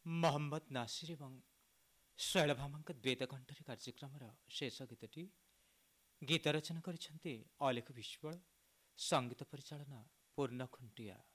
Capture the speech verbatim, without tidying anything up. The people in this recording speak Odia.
मोहम्मद नासिर एवं शैलभामाଙ୍କ द्वैत कण्ठରେ କାର୍ଯ୍ୟକ୍ରମର ଶେଷ ଗୀତଟି। ଗୀତ ରଚନା କରିଛନ୍ତି ଅଲେଖ ବିଶ୍ୱାଳ, ସଙ୍ଗୀତ ପରିଚାଳନା ପୂର୍ଣ୍ଣ ଖୁଣ୍ଟିଆ।